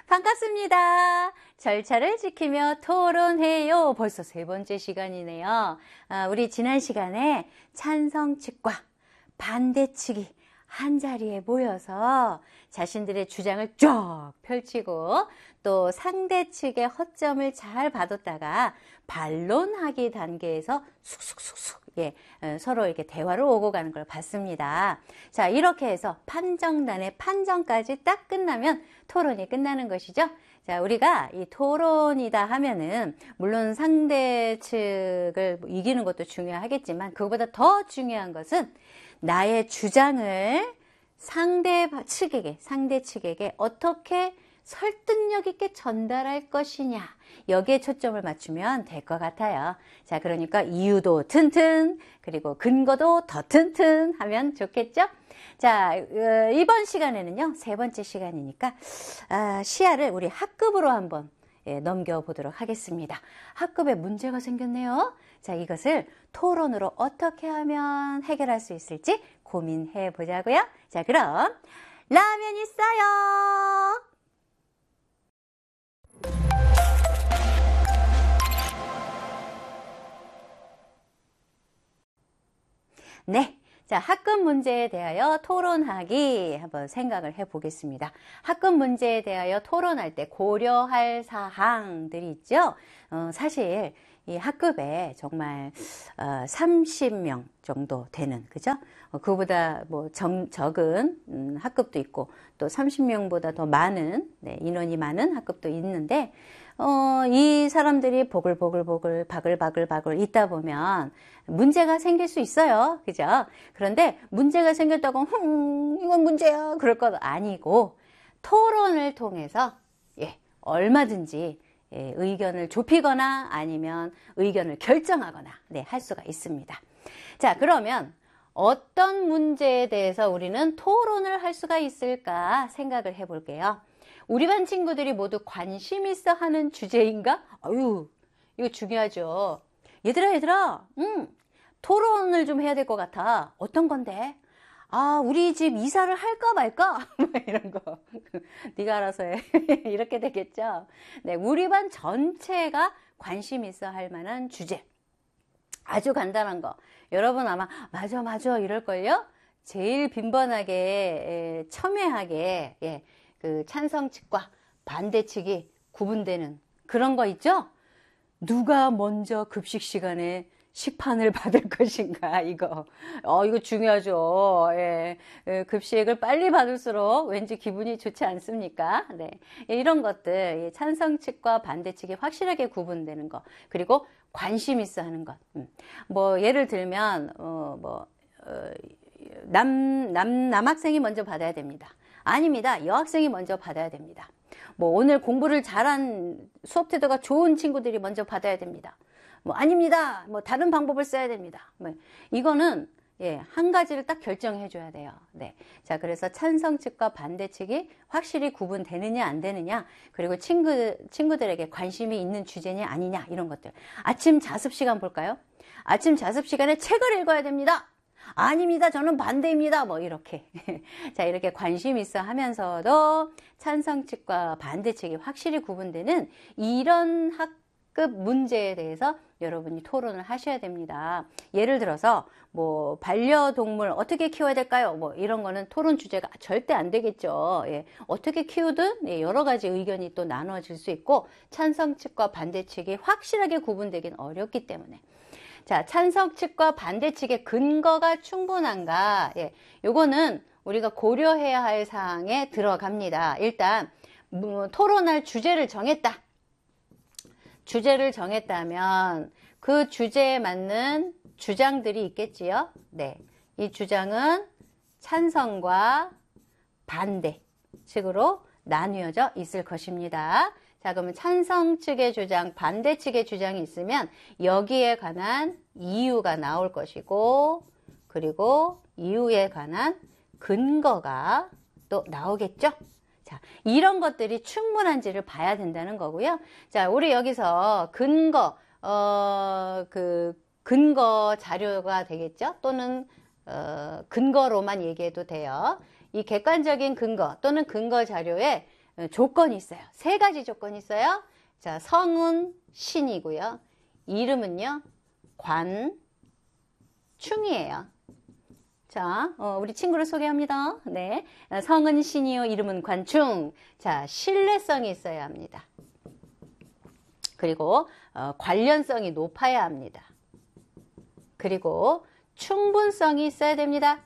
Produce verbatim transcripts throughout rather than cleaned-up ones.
반갑습니다. 절차를 지키며 토론해요. 벌써 세 번째 시간이네요. 아, 우리 지난 시간에 찬성 측과 반대 측이 한 자리에 모여서 자신들의 주장을 쫙 펼치고 또 상대 측의 허점을 잘 봐뒀다가 반론하기 단계에서 쑥쑥쑥쑥 예, 서로 이렇게 대화를 오고 가는 걸 봤습니다. 자, 이렇게 해서 판정단의 판정까지 딱 끝나면 토론이 끝나는 것이죠. 자, 우리가 이 토론이다 하면은 물론 상대 측을 이기는 것도 중요하겠지만 그것보다 더 중요한 것은 나의 주장을 상대 측에게, 상대 측에게 어떻게 설득력 있게 전달할 것이냐, 여기에 초점을 맞추면 될 것 같아요. 자, 그러니까 이유도 튼튼, 그리고 근거도 더 튼튼 하면 좋겠죠? 자, 이번 시간에는요, 세 번째 시간이니까 아, 시야를 우리 학급으로 한번 예, 넘겨보도록 하겠습니다. 학급에 문제가 생겼네요. 자, 이것을 토론으로 어떻게 하면 해결할 수 있을지 고민해 보자고요. 자, 그럼 라면 있어요. 네. 자, 학급 문제에 대하여 토론하기 한번 생각을 해 보겠습니다. 학급 문제에 대하여 토론할 때 고려할 사항들이 있죠. 어, 사실 이 학급에 정말 어, 삼십 명 정도 되는, 그죠? 어, 그보다 뭐 정, 적은 음, 학급도 있고 또 삼십 명보다 더 많은 네, 인원이 많은 학급도 있는데 어, 이 사람들이 보글보글보글 바글바글바글 있다 보면 문제가 생길 수 있어요. 그죠? 그런데 문제가 생겼다고 흠, 이건 문제야 그럴 것 아니고 토론을 통해서 예, 얼마든지 예, 의견을 좁히거나 아니면 의견을 결정하거나 네, 할 수가 있습니다. 자, 그러면 어떤 문제에 대해서 우리는 토론을 할 수가 있을까 생각을 해볼게요. 우리 반 친구들이 모두 관심 있어 하는 주제인가? 아유, 이거 중요하죠. 얘들아, 얘들아, 음, 토론을 좀 해야 될 것 같아. 어떤 건데? 아, 우리 집 이사를 할까 말까? 이런 거. 네가 알아서 해. 이렇게 되겠죠. 네, 우리 반 전체가 관심 있어 할 만한 주제. 아주 간단한 거. 여러분 아마 맞아, 맞아 이럴걸요? 제일 빈번하게, 첨예하게, 예. 그 찬성 측과 반대 측이 구분되는 그런 거 있죠? 누가 먼저 급식 시간에 식판을 받을 것인가, 이거. 어, 이거 중요하죠. 예. 급식을 빨리 받을수록 왠지 기분이 좋지 않습니까? 네. 이런 것들, 찬성 측과 반대 측이 확실하게 구분되는 거. 그리고 관심 있어 하는 것. 음. 뭐, 예를 들면, 어, 뭐, 어, 남, 남, 남학생이 먼저 받아야 됩니다. 아닙니다. 여학생이 먼저 받아야 됩니다. 뭐 오늘 공부를 잘한 수업 태도가 좋은 친구들이 먼저 받아야 됩니다. 뭐 아닙니다. 뭐 다른 방법을 써야 됩니다. 뭐 이거는 예, 한 가지를 딱 결정해 줘야 돼요. 네. 자, 그래서 찬성 측과 반대 측이 확실히 구분되느냐 안 되느냐, 그리고 친구 친구들에게 관심이 있는 주제냐 아니냐, 이런 것들. 아침 자습 시간 볼까요? 아침 자습 시간에 책을 읽어야 됩니다. 아닙니다. 저는 반대입니다. 뭐 이렇게. 자, 이렇게 관심 있어 하면서도 찬성 측과 반대 측이 확실히 구분되는 이런 학급 문제에 대해서 여러분이 토론을 하셔야 됩니다. 예를 들어서 뭐 반려동물 어떻게 키워야 될까요? 뭐 이런 거는 토론 주제가 절대 안 되겠죠. 예. 어떻게 키우든 예, 여러 가지 의견이 또 나눠질 수 있고 찬성 측과 반대 측이 확실하게 구분되긴 어렵기 때문에. 자, 찬성 측과 반대 측의 근거가 충분한가? 예, 요거는 우리가 고려해야 할 사항에 들어갑니다. 일단 뭐, 토론할 주제를 정했다. 주제를 정했다면 그 주제에 맞는 주장들이 있겠지요. 네, 이 주장은 찬성과 반대 측으로 나뉘어져 있을 것입니다. 자, 그러면 찬성 측의 주장, 반대 측의 주장이 있으면 여기에 관한 이유가 나올 것이고, 그리고 이유에 관한 근거가 또 나오겠죠? 자, 이런 것들이 충분한지를 봐야 된다는 거고요. 자, 우리 여기서 근거, 어, 그, 근거 자료가 되겠죠? 또는, 어, 근거로만 얘기해도 돼요. 이 객관적인 근거 또는 근거 자료에 조건이 있어요. 세 가지 조건이 있어요. 자, 성은 신이고요. 이름은요, 관충이에요. 자, 어, 우리 친구를 소개합니다. 네. 성은 신이요, 이름은 관충. 자, 신뢰성이 있어야 합니다. 그리고, 어, 관련성이 높아야 합니다. 그리고, 충분성이 있어야 됩니다.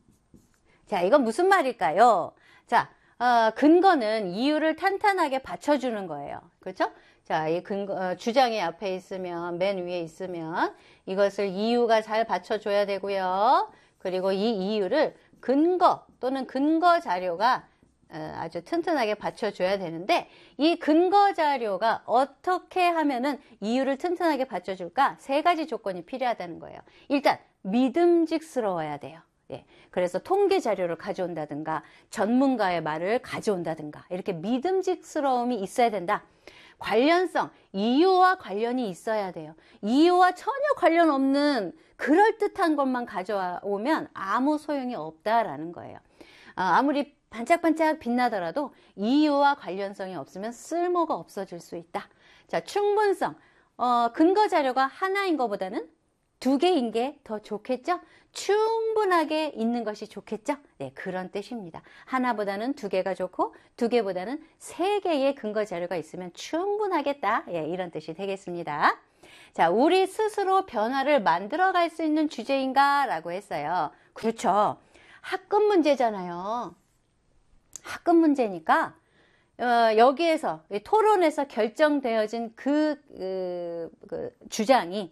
자, 이건 무슨 말일까요? 자, 어, 근거는 이유를 탄탄하게 받쳐주는 거예요. 그렇죠? 자, 이 근거, 어, 주장이 앞에 있으면, 맨 위에 있으면, 이것을 이유가 잘 받쳐줘야 되고요. 그리고 이 이유를 근거 또는 근거 자료가 어, 아주 튼튼하게 받쳐줘야 되는데, 이 근거 자료가 어떻게 하면은 이유를 튼튼하게 받쳐줄까? 세 가지 조건이 필요하다는 거예요. 일단, 믿음직스러워야 돼요. 예, 그래서 통계 자료를 가져온다든가 전문가의 말을 가져온다든가 이렇게 믿음직스러움이 있어야 된다. 관련성, 이유와 관련이 있어야 돼요. 이유와 전혀 관련 없는 그럴듯한 것만 가져오면 아무 소용이 없다라는 거예요. 아무리 반짝반짝 빛나더라도 이유와 관련성이 없으면 쓸모가 없어질 수 있다. 자, 충분성, 어, 근거 자료가 하나인 것보다는 두 개인 게 더 좋겠죠? 충분하게 있는 것이 좋겠죠? 네, 그런 뜻입니다. 하나보다는 두 개가 좋고 두 개보다는 세 개의 근거 자료가 있으면 충분하겠다. 예, 이런 뜻이 되겠습니다. 자, 우리 스스로 변화를 만들어갈 수 있는 주제인가? 라고 했어요. 그렇죠. 학급 문제잖아요. 학급 문제니까 어, 여기에서 토론에서 결정되어진 그, 그, 그 주장이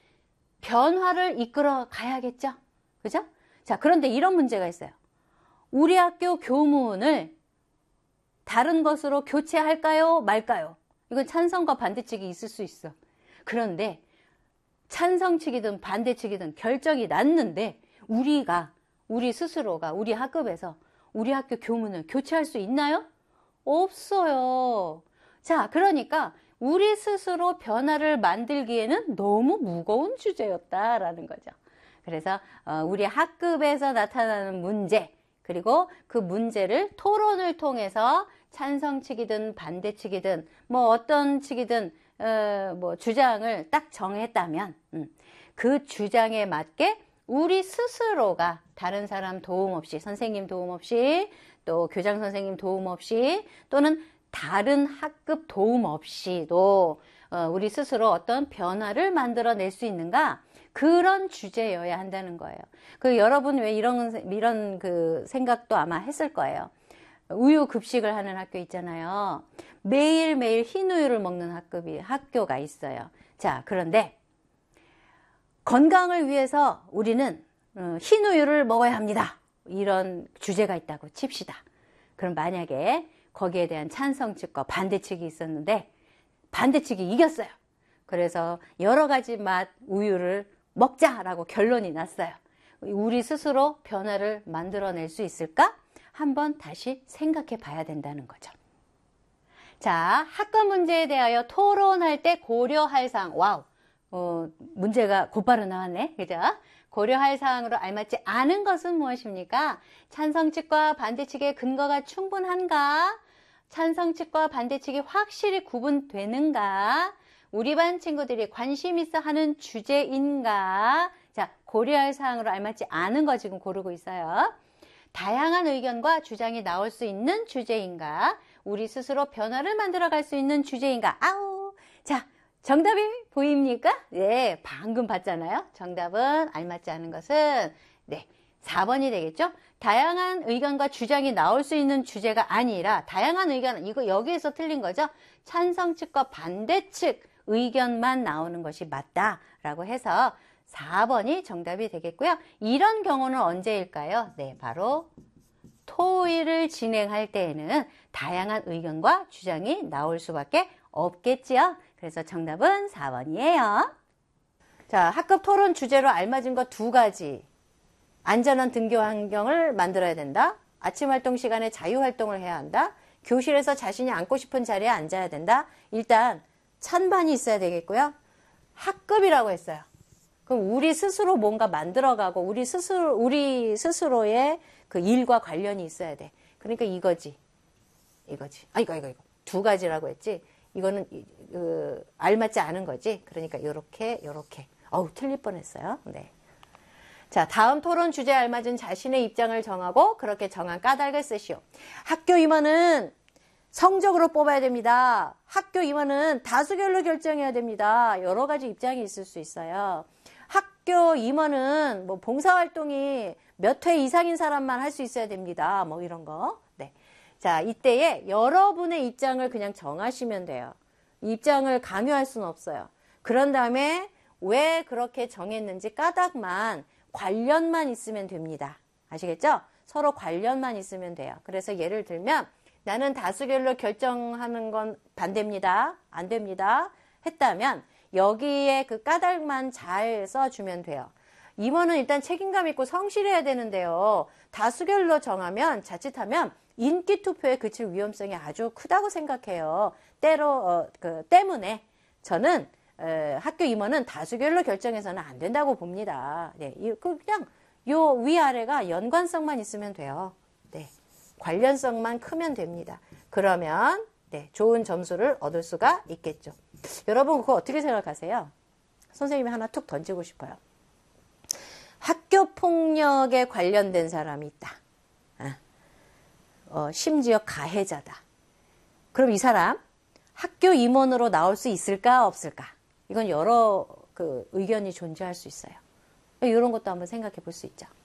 변화를 이끌어 가야겠죠? 그죠? 자, 그런데 이런 문제가 있어요. 우리 학교 교문을 다른 것으로 교체할까요? 말까요? 이건 찬성과 반대측이 있을 수 있어. 그런데 찬성 측이든 반대 측이든 결정이 났는데 우리가, 우리 스스로가 우리 학급에서 우리 학교 교문을 교체할 수 있나요? 없어요. 자, 그러니까 우리 스스로 변화를 만들기에는 너무 무거운 주제였다라는 거죠. 그래서 우리 학급에서 나타나는 문제, 그리고 그 문제를 토론을 통해서 찬성 측이든 반대 측이든 뭐 어떤 측이든 어, 뭐 주장을 딱 정했다면 음, 그 주장에 맞게 우리 스스로가 다른 사람 도움 없이, 선생님 도움 없이, 또 교장 선생님 도움 없이, 또는 다른 학급 도움 없이도 어, 우리 스스로 어떤 변화를 만들어낼 수 있는가? 그런 주제여야 한다는 거예요. 그 여러분 왜 이런 이런 그 생각도 아마 했을 거예요. 우유 급식을 하는 학교 있잖아요. 매일매일 흰 우유를 먹는 학급이 학교가 있어요. 자, 그런데 건강을 위해서 우리는 흰 우유를 먹어야 합니다. 이런 주제가 있다고 칩시다. 그럼 만약에 거기에 대한 찬성 측과 반대 측이 있었는데 반대 측이 이겼어요. 그래서 여러 가지 맛 우유를 먹자라고 결론이 났어요. 우리 스스로 변화를 만들어낼 수 있을까? 한번 다시 생각해 봐야 된다는 거죠. 자, 학급 문제에 대하여 토론할 때 고려할 사항. 와우. 어, 문제가 곧바로 나왔네. 그죠? 고려할 사항으로 알맞지 않은 것은 무엇입니까? 찬성 측과 반대 측의 근거가 충분한가? 찬성 측과 반대 측이 확실히 구분되는가? 우리 반 친구들이 관심 있어 하는 주제인가? 자, 고려할 사항으로 알맞지 않은 거 지금 고르고 있어요. 다양한 의견과 주장이 나올 수 있는 주제인가? 우리 스스로 변화를 만들어 갈 수 있는 주제인가? 아우! 자, 정답이 보입니까? 네, 방금 봤잖아요. 정답은 알맞지 않은 것은 네, 사 번이 되겠죠? 다양한 의견과 주장이 나올 수 있는 주제가 아니라 다양한 의견, 이거 여기에서 틀린 거죠? 찬성 측과 반대 측 의견만 나오는 것이 맞다라고 해서 사 번이 정답이 되겠고요. 이런 경우는 언제일까요? 네, 바로 토의를 진행할 때에는 다양한 의견과 주장이 나올 수밖에 없겠지요. 그래서 정답은 사 번이에요. 자, 학급 토론 주제로 알맞은 것 두 가지. 안전한 등교 환경을 만들어야 된다. 아침 활동 시간에 자유 활동을 해야 한다. 교실에서 자신이 앉고 싶은 자리에 앉아야 된다. 일단 찬반이 있어야 되겠고요. 학급이라고 했어요. 그럼 우리 스스로 뭔가 만들어가고 우리 스스로 우리 스스로의 그 일과 관련이 있어야 돼. 그러니까 이거지. 이거지. 아, 이거, 이거, 이거. 두 가지라고 했지. 이거는, 그, 알맞지 않은 거지. 그러니까, 요렇게, 요렇게. 어우, 틀릴 뻔 했어요. 네. 자, 다음 토론 주제에 알맞은 자신의 입장을 정하고, 그렇게 정한 까닭을 쓰시오. 학교 임원은 성적으로 뽑아야 됩니다. 학교 임원은 다수결로 결정해야 됩니다. 여러 가지 입장이 있을 수 있어요. 학교 임원은 뭐 봉사활동이 몇 회 이상인 사람만 할 수 있어야 됩니다. 뭐 이런 거. 네. 자, 이때에 여러분의 입장을 그냥 정하시면 돼요. 입장을 강요할 수는 없어요. 그런 다음에 왜 그렇게 정했는지 까닭만, 관련만 있으면 됩니다. 아시겠죠? 서로 관련만 있으면 돼요. 그래서 예를 들면 나는 다수결로 결정하는 건 반대입니다. 안 됩니다. 했다면 여기에 그 까닭만 잘 써주면 돼요. 임원은 일단 책임감 있고 성실해야 되는데요. 다수결로 정하면 자칫하면 인기 투표에 그칠 위험성이 아주 크다고 생각해요. 때로 어, 그 때문에 저는 에, 학교 임원은 다수결로 결정해서는 안 된다고 봅니다. 네, 이, 그 그냥 요 위아래가 연관성만 있으면 돼요. 네, 관련성만 크면 됩니다. 그러면 네, 좋은 점수를 얻을 수가 있겠죠. 여러분 그거 어떻게 생각하세요? 선생님이 하나 툭 던지고 싶어요. 학교 폭력에 관련된 사람이 있다. 어, 심지어 가해자다. 그럼 이 사람 학교 임원으로 나올 수 있을까 없을까? 이건 여러 그 의견이 존재할 수 있어요. 이런 것도 한번 생각해 볼 수 있죠.